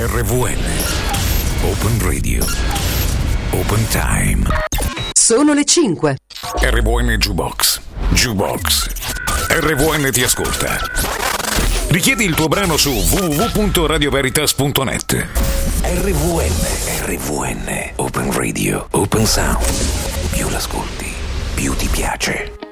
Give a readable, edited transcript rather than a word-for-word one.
RVN. Open Radio. Open Time. Sono le 5. RVN Jukebox. Jukebox. RVN ti ascolta. Richiedi il tuo brano su www.radioveritas.net. RVN. Open Radio. Open Sound. Più l'ascolti, più ti piace.